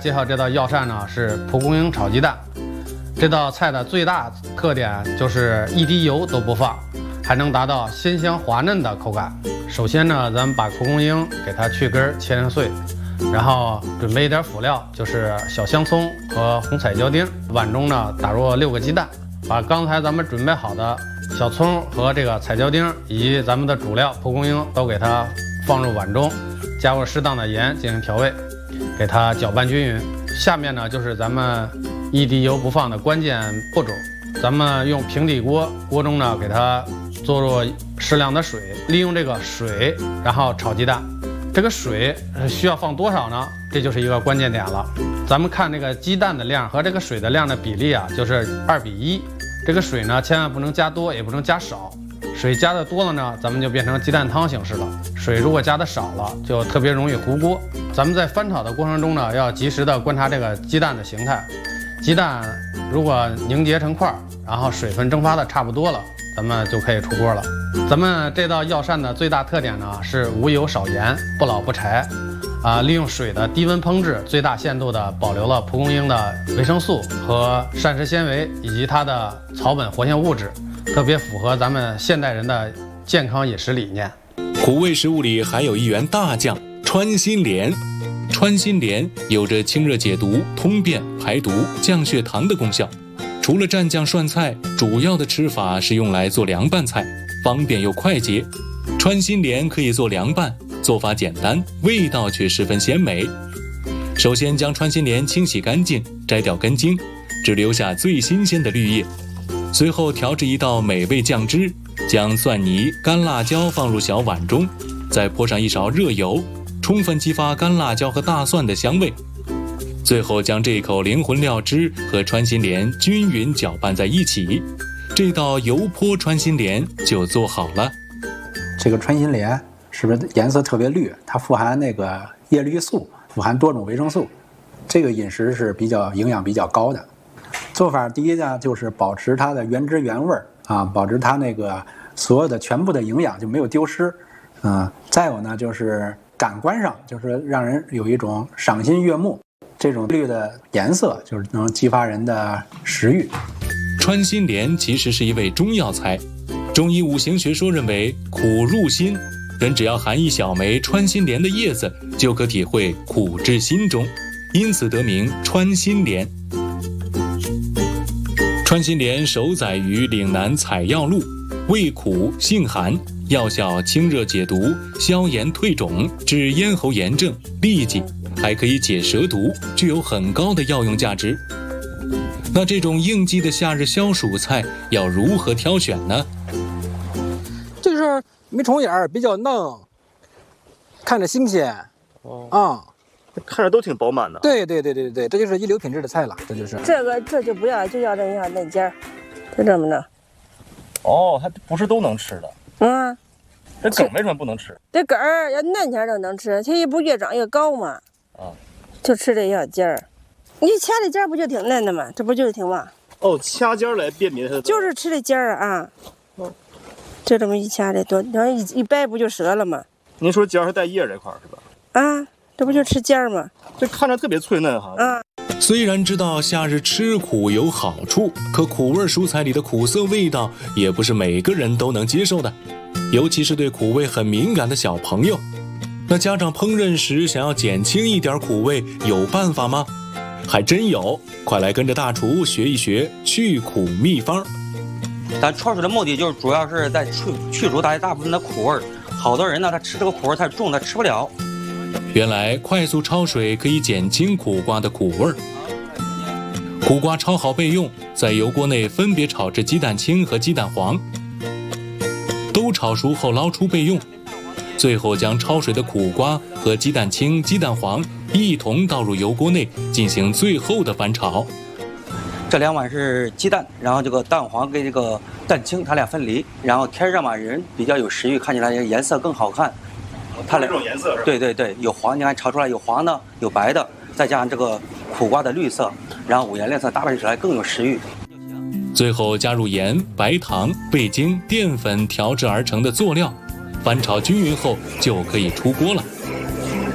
介绍这道药膳呢是蒲公英炒鸡蛋。这道菜的最大特点就是一滴油都不放，还能达到鲜香滑嫩的口感。首先呢，咱们把蒲公英给它去根切成碎，然后准备一点辅料，就是小香葱和红彩椒丁。碗中呢打入6个鸡蛋，把刚才咱们准备好的小葱和这个彩椒丁以及咱们的主料蒲公英都给它放入碗中，加入适当的盐进行调味，给它搅拌均匀。下面呢就是咱们一滴油不放的关键步骤，咱们用平底锅，锅中呢给它做入适量的水，利用这个水然后炒鸡蛋。这个水需要放多少呢？这就是一个关键点了。咱们看这个鸡蛋的量和这个水的量的比例啊，就是2比1。这个水呢千万不能加多，也不能加少。水加的多了呢，咱们就变成鸡蛋汤形式了。水如果加的少了，就特别容易糊锅。咱们在翻炒的过程中呢，要及时的观察这个鸡蛋的形态。鸡蛋如果凝结成块，然后水分蒸发的差不多了，咱们就可以出锅了。咱们这道药膳的最大特点呢是无油少盐，不老不柴。利用水的低温烹制，最大限度的保留了蒲公英的维生素和膳食纤维以及它的草本活性物质，特别符合咱们现代人的健康饮食理念。 苦味食物里还有一员大将——穿心莲。穿心莲有着清热解毒、通便排毒、降血糖的功效。除了蘸酱涮菜，主要的吃法是用来做凉拌菜，方便又快捷。穿心莲可以做凉拌，做法简单，味道却十分鲜美。首先将穿心莲清洗干净，摘掉根茎，只留下最新鲜的绿叶。随后调制一道美味酱汁，将蒜泥、干辣椒放入小碗中，再泼上一勺热油，充分激发干辣椒和大蒜的香味。最后将这口灵魂料汁和穿心莲均匀搅拌在一起，这道油泼穿心莲就做好了。 这个穿心莲是不是颜色特别绿？它富含那个叶绿素，富含多种维生素，这个饮食是营养比较高的。做法第一呢，就是保持它的原汁原味啊，保持它那个所有的全部的营养就没有丢失。再有呢，就是感官上，就是让人有一种赏心悦目。这种绿的颜色就是能激发人的食欲。 穿心莲其实是一味中药材，中医五行学说认为苦入心，人只要含一小枚穿心莲的叶子，就可体会苦至心中，因此得名穿心莲。穿心莲首载于岭南采药录，味苦性寒，药效清热解毒、消炎退肿、治咽喉炎症、痢疾，还可以解蛇毒，具有很高的药用价值。那这种应季的夏日消暑菜要如何挑选呢？ 就是没虫眼儿，比较嫩，看着新鲜。 看着都挺饱满的。 对，这就是一流品质的菜了。 这就不要，就要这样嫩尖儿，就这么着。 哦，它不是都能吃的。这梗为什么不能吃？ 这梗儿要嫩尖儿就能吃，它也不越长越高嘛。就吃这样尖儿，你掐这尖儿不就挺嫩的吗？这不就是挺嘛？ 掐尖儿来辨别它。 就是吃这尖儿啊。就这么一掐这多，然后一掰不就折了吗？ 您说尖儿是带叶这块是吧？ 这不就吃尖儿吗？ 这看着特别脆嫩哈。 虽然知道夏日吃苦有好处，可苦味蔬菜里的苦涩味道也不是每个人都能接受的，尤其是对苦味很敏感的小朋友。那家长烹饪时想要减轻一点苦味，有办法吗？还真有，快来跟着大厨学一学去苦秘方。 咱焯水的目的就是主要是在去除大部分的苦味。好多人呢，他吃这个苦味太重，他吃不了。 原来快速焯水可以减轻苦瓜的苦味。苦瓜焯好备用，在油锅内分别炒制鸡蛋清和鸡蛋黄，都炒熟后捞出备用。最后将焯水的苦瓜和鸡蛋清、鸡蛋黄一同倒入油锅内，进行最后的翻炒。 这2碗是鸡蛋，然后这个蛋黄跟这个蛋清它俩分离，然后天上嘛人比较有食欲，看起来颜色更好看。 它这种颜色是吧？ 对，有黄，你看炒出来有黄的，有白的，再加上这个苦瓜的绿色，然后五颜六色搭配起来更有食欲。 最后加入盐、白糖、味精、淀粉调制而成的佐料，翻炒均匀后就可以出锅了。